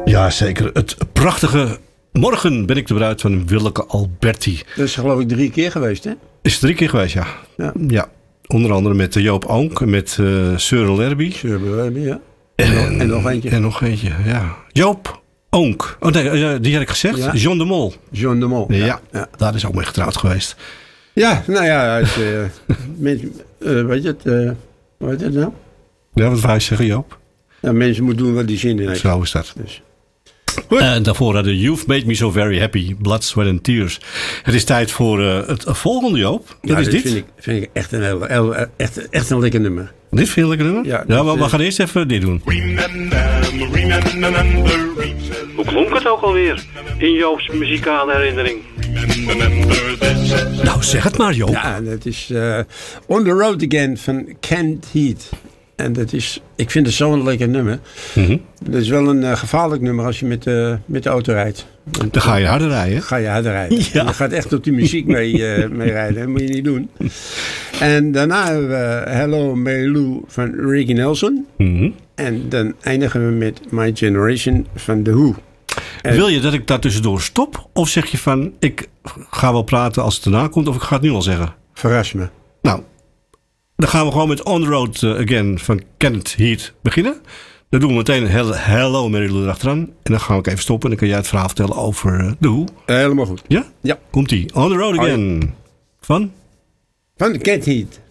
Ja, zeker. Het prachtige Morgen ben ik de bruid van Willeke Alberti. Dat is geloof ik 3 keer geweest, hè? Is het 3 keer geweest, ja. Ja. Onder andere met Joop Oonk, met Søren Lerby. Søren Lerby, ja. En nog eentje. En nog eentje, ja. Joop Oonk. Oh nee, die had ik gezegd. Ja. John de Mol. John de Mol. Ja. Daar is ook mee getrouwd geweest. Ja, nou ja. Weet je het? Hoe heet het nou? Ja, wat wou je zeggen, Joop? Ja, mensen moeten doen wat die zin in heeft. Zo is dat. Dus. En daarvoor hadden You've Made Me So Very Happy, Blood, Sweat and Tears. Het is tijd voor het volgende, Joop. Ja, is dit. Vind ik echt echt een lekker nummer. Dit vind je een lekker nummer? Ja, maar we gaan eerst even dit doen. Hoe klonk het ook alweer in Joop's muzikale herinnering? Nou, zeg het maar, Joop. Ja, dat is On the Road Again van Kent Heat. En ik vind het zo'n lekker nummer. Mm-hmm. Dat is wel een gevaarlijk nummer als je met de auto rijdt. Want, dan ga je harder rijden. Ja. Je gaat echt op die muziek mee rijden. Dat moet je niet doen. En daarna hebben we Hello Mary Lou van Ricky Nelson. Mm-hmm. En dan eindigen we met My Generation van The Who. Wil je dat ik daar tussendoor stop? Of zeg je van, ik ga wel praten als het erna komt, of ik ga het nu al zeggen? Verras me. Nou, dan gaan we gewoon met On The Road Again van Kenneth Heat beginnen. Dan doen we meteen Hello Mary Lou erachteraan. En dan gaan we even stoppen en dan kun jij het verhaal vertellen over The Who. Helemaal goed. Ja? Ja. Komt-ie. On The Road Again. Van Kenneth Heat.